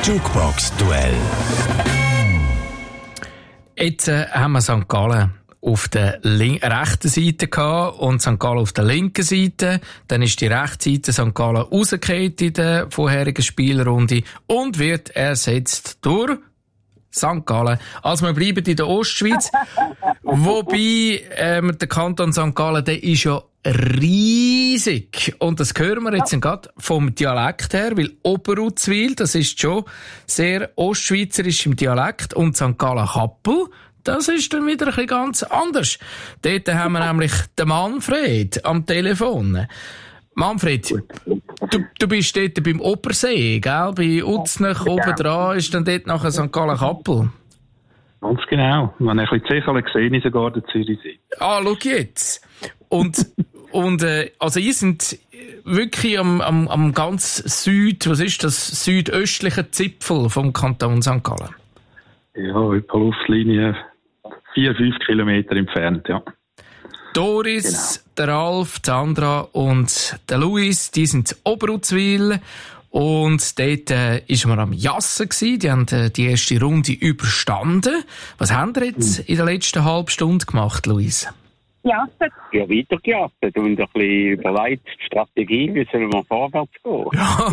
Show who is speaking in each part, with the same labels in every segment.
Speaker 1: Jukebox-Duell.
Speaker 2: Jetzt haben wir St. Gallen auf der rechten Seite gehabt und St. Gallen auf der linken Seite. Dann ist die rechte Seite St. Gallen rausgefallen in der vorherigen Spielrunde und wird ersetzt durch St. Gallen. Also wir bleiben in der Ostschweiz. Wobei der Kanton St. Gallen, der ist ja riesig. Und das hören wir jetzt gerade vom Dialekt her, weil Oberuzwil, das ist schon sehr ostschweizerisch im Dialekt, und St. Gallen-Kappel, das ist dann wieder ein bisschen ganz anders. Dort haben wir nämlich den Manfred am Telefon. Manfred, du bist dort beim Obersee, gell? Bei Uznach oben dran ist dann dort nachher St. Gallen-Kappel.
Speaker 3: Ganz genau. Wenn ich ein bisschen Zechele gesehen habe, sogar der Zürichsee.
Speaker 2: Ah, schau jetzt. Also ihr seid wirklich am ganz was ist das, südöstlichen Zipfel vom Kanton St. Gallen?
Speaker 3: Ja, etwa Luftlinie 4-5 Kilometer entfernt, ja.
Speaker 2: Doris, genau. Der Ralf, die Sandra und der Luis, die sind in Oberuzwil. Und dort ist man am Jassen gewesen. Die haben die erste Runde überstanden. Was haben wir jetzt in der letzten halben Stunde gemacht, Luis?
Speaker 4: Jassen. Ja, weitergejasset und ein bisschen überlegt, die Strategie, wie sollen wir vorwärts gehen.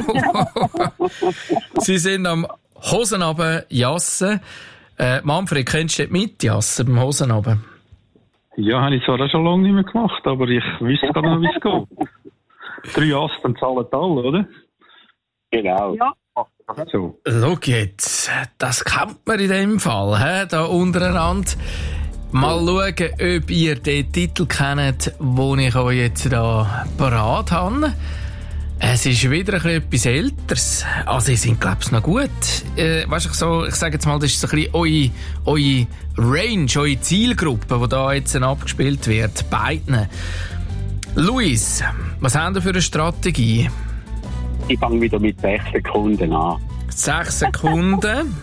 Speaker 2: Sie sind am Hosenabend jassen. Manfred, kennst du dort mit jassen beim Hosenabend?
Speaker 3: Ja, habe ich zwar auch schon lange nicht mehr gemacht, aber ich wüsste gar nicht, wie es geht. 3 Jassen zahlen alle, oder?
Speaker 4: Genau. Ja.
Speaker 3: So.
Speaker 2: Schau jetzt, das kennt man in dem Fall, da untereinander. Mal schauen, ob ihr den Titel kennt, den ich euch jetzt da parat habe. Es ist wieder etwas Älteres. Also, ihr seid, glaube ich, noch gut. Weißt du, ich sage jetzt mal, das ist so ein bisschen eure Range, eure Zielgruppe, die da jetzt abgespielt wird. Beiden. Luis, was haben wir für eine Strategie?
Speaker 4: Ich fange wieder mit 6 Sekunden an.
Speaker 2: 6 Sekunden.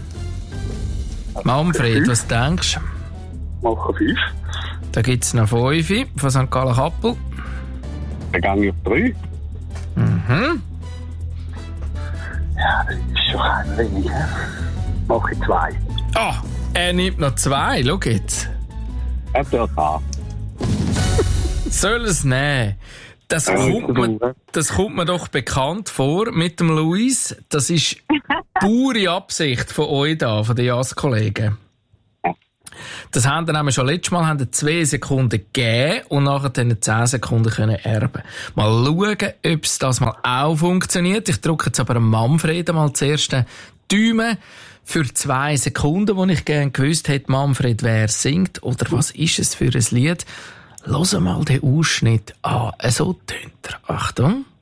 Speaker 2: Manfred, was denkst du?
Speaker 3: Machen 5.
Speaker 2: Da gibt es noch 5 von St. Gallen-Kappel.
Speaker 4: Dann gehe ich auf 3.
Speaker 2: Mhm.
Speaker 3: Ja, das ist schon ein wenig. Mache ich 2.
Speaker 2: Ah, er nimmt noch 2. Schau jetzt.
Speaker 4: Er darf an.
Speaker 2: Soll es nehmen? Das kommt mir doch bekannt vor mit dem Luis. Das ist pure Absicht von euch da, von den JAS-Kollegen. Das haben wir nämlich schon letztes Mal 2 Sekunden gegeben und nachher dann 10 Sekunden können erben. Mal schauen, ob es das mal auch funktioniert. Ich drücke jetzt aber Manfred mal zuerst den Daumen für 2 Sekunden, wo ich gerne gewusst hätte, Manfred, wer singt oder was ist es für ein Lied. Hör mal den Ausschnitt an. So tönt er. Achtung.